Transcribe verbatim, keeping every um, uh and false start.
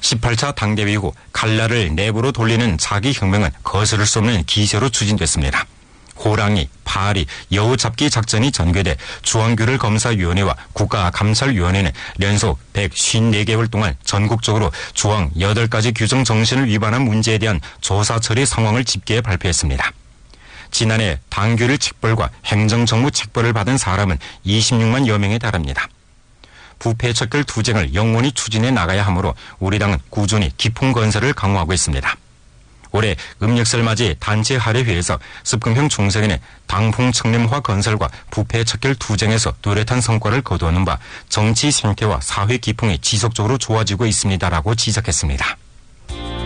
십팔 차 당대회 이후 칼날을 내부로 돌리는 자기 혁명은 거스를 수 없는 기세로 추진됐습니다. 호랑이, 파리, 여우 잡기 작전이 전개돼 중앙규를 검사위원회와 국가감찰위원회는 연속 백오십사 개월 동안 전국적으로 조항 여덟 가지 규정 정신을 위반한 문제에 대한 조사 처리 상황을 집계해 발표했습니다. 지난해 당규를 칙벌과 행정정부 칙벌을 받은 사람은 이십육만여 명에 달합니다. 부패 척결 투쟁을 영원히 추진해 나가야 하므로 우리 당은 꾸준히 기풍 건설을 강화하고 있습니다. 올해 음력설 맞이 단체 할애회에서 습금형 총선에는 당풍 청렴화 건설과 부패 척결 투쟁에서 뚜렷한 성과를 거두었는 바 정치 생태와 사회 기풍이 지속적으로 좋아지고 있습니다라고 지적했습니다.